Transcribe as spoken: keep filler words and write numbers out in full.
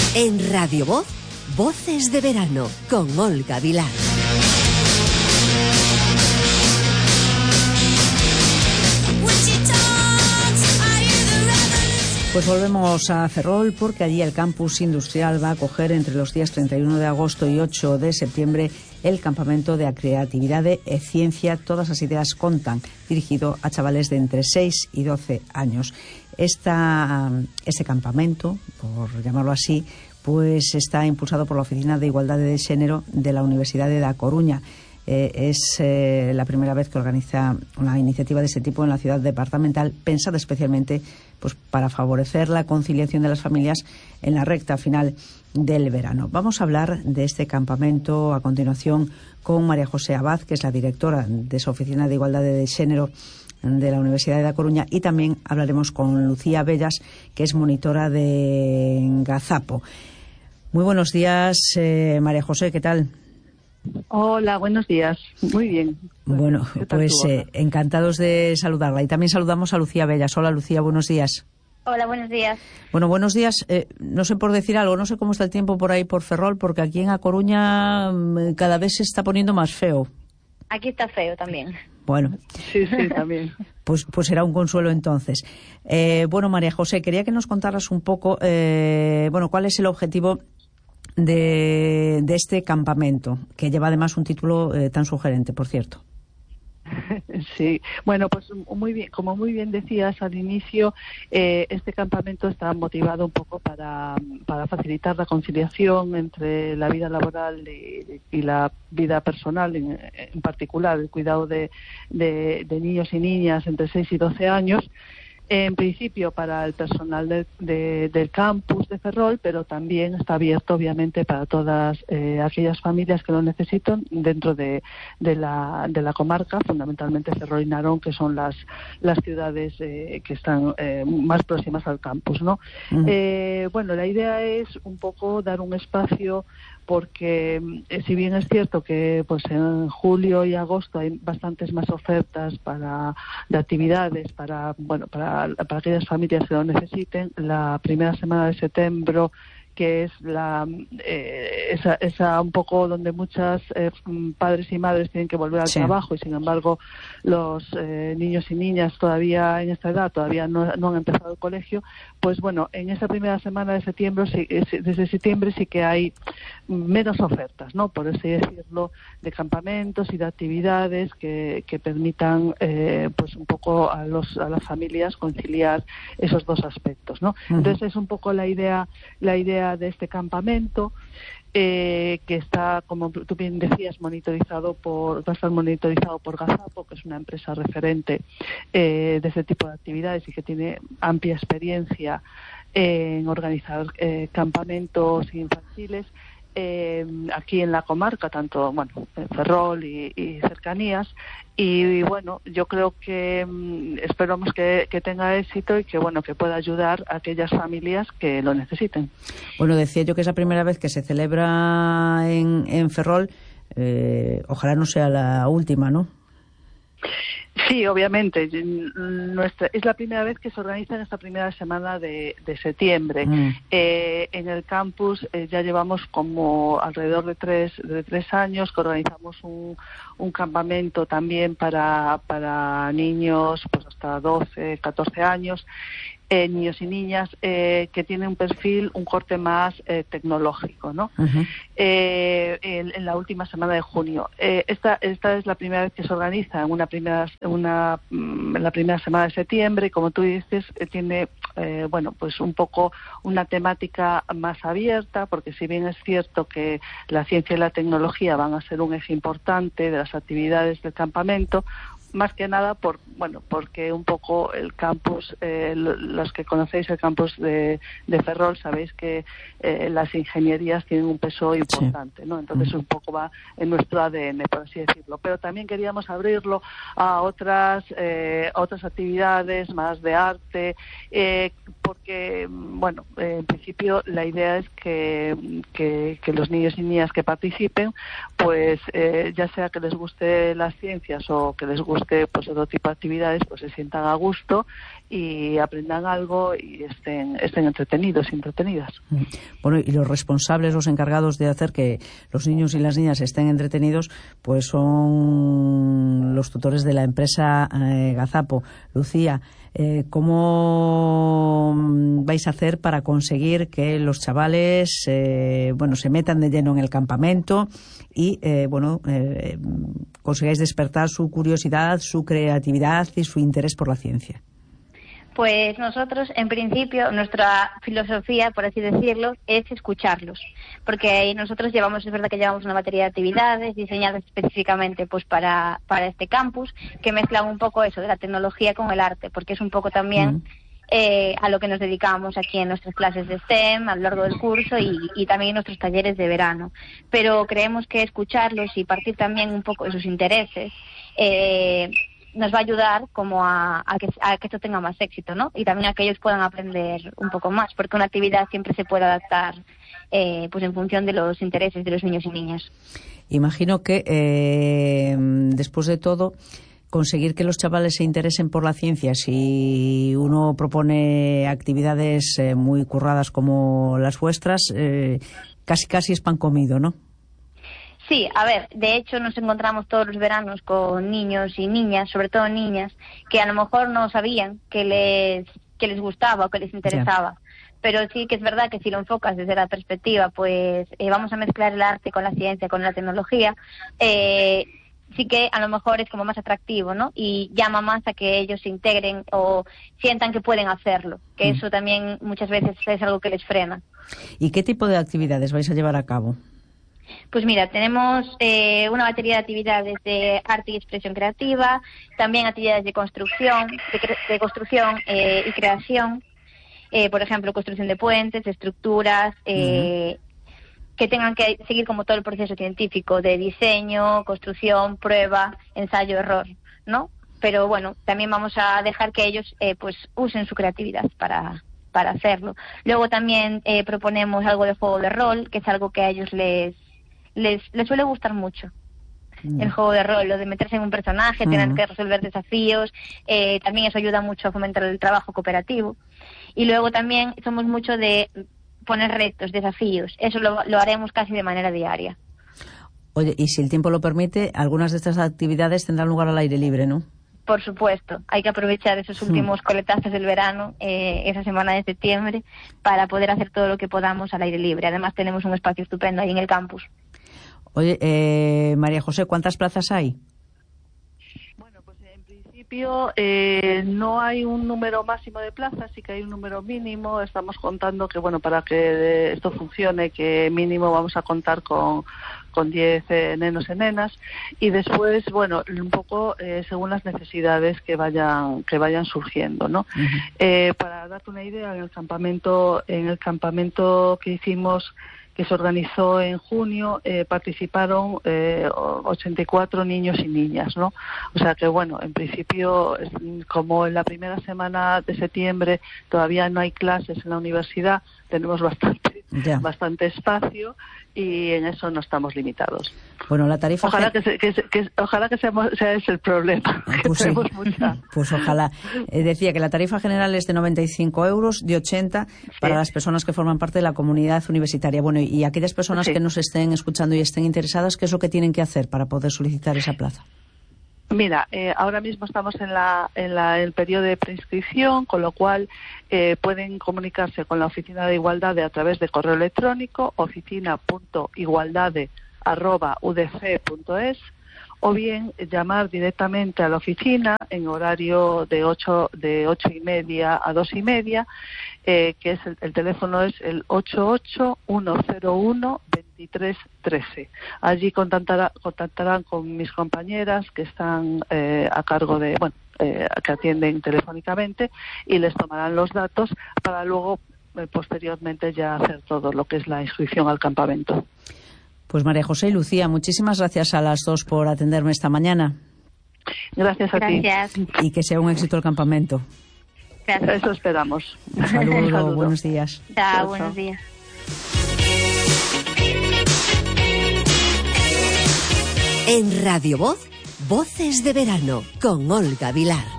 En Radio Voz, Voces de Verano, con Olga Vilar. Pues volvemos a Ferrol porque allí el campus industrial va a acoger entre los días treinta y uno de agosto y ocho de septiembre el campamento de creatividade e ciencia Todas as ideas contan, dirigido a chavales de entre seis y doce años. Esta, este campamento, por llamarlo así, pues está impulsado por la Oficina de Igualdade de Xénero de la Universidade da Coruña. Eh, es eh, la primera vez que organiza una iniciativa de este tipo en la ciudad departamental, pensada especialmente pues, para favorecer la conciliación de las familias en la recta final del verano. Vamos a hablar de este campamento a continuación con María José Abad, que es la directora de esa Oficina de Igualdade de Xénero de la Universidad de Coruña, y también hablaremos con Lucía Bellas, que es monitora de Gazapo. Muy buenos días, eh, María José, ¿qué tal? Hola, buenos días. Muy bien. Bueno, pues eh, encantados de saludarla. Y también saludamos a Lucía Bellas. Hola, Lucía, buenos días. Hola, buenos días. Bueno, buenos días. Eh, no sé por decir algo, no sé cómo está el tiempo por ahí por Ferrol, porque aquí en A Coruña eh, cada vez se está poniendo más feo. Aquí está feo también. Bueno. Sí, sí, también. Pues, pues será un consuelo entonces. Eh, bueno, María José, quería que nos contaras un poco, eh, bueno, cuál es el objetivo De, de este campamento, que lleva además un título eh, tan sugerente, por cierto. Sí, bueno, pues muy bien, como muy bien decías al inicio, eh, este campamento está motivado un poco para, para facilitar la conciliación entre la vida laboral y, y la vida personal, en, en particular el cuidado de, de, de niños y niñas entre seis y doce años. En principio para el personal de, de, del campus de Ferrol, pero también está abierto obviamente para todas eh, aquellas familias que lo necesitan dentro de, de, la, de la comarca, fundamentalmente Ferrol y Narón, que son las, las ciudades eh, que están eh, más próximas al campus, ¿no? Uh-huh. Eh, bueno, la idea es un poco dar un espacio, porque eh, si bien es cierto que pues en julio y agosto hay bastantes más ofertas para de actividades para bueno para, para aquellas familias que lo necesiten, la primera semana de septiembre, que es la eh, esa, esa un poco donde muchas eh, padres y madres tienen que volver al sí. trabajo, y sin embargo los eh, niños y niñas todavía en esta edad todavía no, no han empezado el colegio, pues bueno, en esa primera semana de septiembre, sí, desde septiembre sí que hay menos ofertas, ¿no? Por así decirlo, de campamentos y de actividades que, que permitan eh, pues un poco a los a las familias conciliar esos dos aspectos, ¿no? Uh-huh. Entonces es un poco la idea la idea de este campamento, eh, que está, como tú bien decías, monitorizado por va a estar monitorizado por Gazapo, que es una empresa referente eh, de este tipo de actividades y que tiene amplia experiencia en organizar eh, campamentos infantiles eh, aquí en la comarca, tanto bueno en Ferrol y, y cercanías. Y, y bueno, yo creo que mmm, esperamos que, que tenga éxito y que bueno que pueda ayudar a aquellas familias que lo necesiten. Bueno, decía yo que es la primera vez que se celebra en, en Ferrol, eh, ojalá no sea la última, ¿no? Sí, obviamente. Nuestra, es la primera vez que se organiza en esta primera semana de, de septiembre. Mm. Eh, en el campus eh, ya llevamos como alrededor de tres, de tres años que organizamos un, un campamento también para, para niños pues hasta doce, catorce años. Eh, niños y niñas eh, que tienen un perfil, un corte más eh, tecnológico, ¿no? Uh-huh. Eh, en, en la última semana de junio. Eh, esta, esta es la primera vez que se organiza en una primera, una, en la primera semana de septiembre, y como tú dices, eh, tiene, eh, bueno, pues un poco una temática más abierta, porque si bien es cierto que la ciencia y la tecnología van a ser un eje importante de las actividades del campamento, más que nada por bueno porque un poco el campus, eh, los que conocéis el campus de, de Ferrol sabéis que eh, las ingenierías tienen un peso importante, ¿no? Entonces un poco va en nuestro A D N, por así decirlo, pero también queríamos abrirlo a otras eh, otras actividades más de arte, eh, porque bueno eh, en principio la idea es que, que, que los niños y niñas que participen pues eh, ya sea que les guste las ciencias o que les guste pues que pues otro tipo de actividades pues se sientan a gusto y aprendan algo y estén estén entretenidos y entretenidas. Bueno, y los responsables, los encargados de hacer que los niños y las niñas estén entretenidos, pues son los tutores de la empresa eh, Gazapo. Lucía, eh, ¿cómo vais a hacer para conseguir que los chavales eh, bueno, se metan de lleno en el campamento y eh, bueno eh, consigáis despertar su curiosidad, su creatividad y su interés por la ciencia? Pues nosotros, en principio, nuestra filosofía, por así decirlo, es escucharlos. Porque nosotros llevamos, es verdad que llevamos una batería de actividades diseñadas específicamente pues para, para este campus, que mezclan un poco eso de la tecnología con el arte, porque es un poco también mm. eh, a lo que nos dedicamos aquí en nuestras clases de STEM a lo largo del curso y, y también en nuestros talleres de verano. Pero creemos que escucharlos y partir también un poco de sus intereses eh, nos va a ayudar como a, a, que, a que esto tenga más éxito, ¿no? Y también a que ellos puedan aprender un poco más, porque una actividad siempre se puede adaptar eh, pues en función de los intereses de los niños y niñas. Imagino que eh, después de todo, conseguir que los chavales se interesen por la ciencia, si uno propone actividades eh, muy curradas como las vuestras, eh, casi casi es pan comido, ¿no? Sí, a ver, de hecho nos encontramos todos los veranos con niños y niñas, sobre todo niñas, que a lo mejor no sabían que les que les gustaba o que les interesaba. Yeah. Pero sí que es verdad que si lo enfocas desde la perspectiva, pues eh, vamos a mezclar el arte con la ciencia, con la tecnología, eh, sí que a lo mejor es como más atractivo, ¿no? Y llama más a que ellos se integren o sientan que pueden hacerlo, que mm. eso también muchas veces es algo que les frena. ¿Y qué tipo de actividades vais a llevar a cabo? Pues mira, tenemos eh, una batería de actividades de arte y expresión creativa, también actividades de construcción, de, cre- de construcción eh, y creación, eh, por ejemplo, construcción de puentes, estructuras, eh, uh-huh. que tengan que seguir como todo el proceso científico de diseño, construcción, prueba, ensayo, error, ¿no? Pero bueno, también vamos a dejar que ellos eh, pues usen su creatividad para para hacerlo. Luego también eh, proponemos algo de juego de rol, que es algo que a ellos les Les, les suele gustar mucho. Mm. El juego de rol, lo de meterse en un personaje, mm. tener que resolver desafíos, eh, también eso ayuda mucho a fomentar el trabajo cooperativo. Y luego también somos mucho de poner retos, desafíos, eso lo, lo haremos casi de manera diaria. Oye, y si el tiempo lo permite, algunas de estas actividades tendrán lugar al aire libre, ¿no? Por supuesto, hay que aprovechar esos últimos mm. coletazos del verano, eh, esa semana de septiembre, para poder hacer todo lo que podamos al aire libre. Además tenemos un espacio estupendo ahí en el campus. Oye, eh, María José, ¿cuántas plazas hay? Bueno, pues en principio eh, no hay un número máximo de plazas, sí que hay un número mínimo. Estamos contando que, bueno, para que esto funcione, que mínimo vamos a contar con con diez eh, nenos y nenas, y después, bueno, un poco eh, según las necesidades que vayan que vayan surgiendo, ¿no? Uh-huh. Eh, para darte una idea, en el campamento en el campamento que hicimos, que se organizó en junio, eh, participaron eh, ochenta y cuatro niños y niñas, ¿no? O sea que, bueno, en principio, como en la primera semana de septiembre todavía no hay clases en la universidad, tenemos bastante yeah. bastante espacio y en eso no estamos limitados. Bueno, la tarifa... Ojalá que, se, que, se, que ojalá que seamos, sea ese el problema. Pues, que sí. mucha. Pues ojalá. Eh, decía que la tarifa general es de noventa y cinco euros, de ochenta sí. para las personas que forman parte de la comunidad universitaria. Bueno, y aquellas personas sí. que nos estén escuchando y estén interesadas, ¿qué es lo que tienen que hacer para poder solicitar esa plaza? Mira, eh, ahora mismo estamos en la en la el periodo de preinscripción, con lo cual eh, pueden comunicarse con la Oficina de Igualdade a través de correo electrónico oficina punto igualdade arroba u d c punto es o bien llamar directamente a la oficina en horario de ocho de ocho y media a dos y media, eh, que es el, el teléfono es el ocho ocho uno cero uno veintitrés trece. Allí contactará, contactarán con mis compañeras que están eh, a cargo de, bueno, eh, que atienden telefónicamente y les tomarán los datos para luego eh, posteriormente ya hacer todo lo que es la inscripción al campamento. Pues María José y Lucía, muchísimas gracias a las dos por atenderme esta mañana. Gracias a gracias. ti. Y que sea un éxito el campamento. Gracias. Eso esperamos. Un saludo, un saludo. Buenos días. Chao, buenos días. En Radio Voz, Voces de verano con Olga Vilar.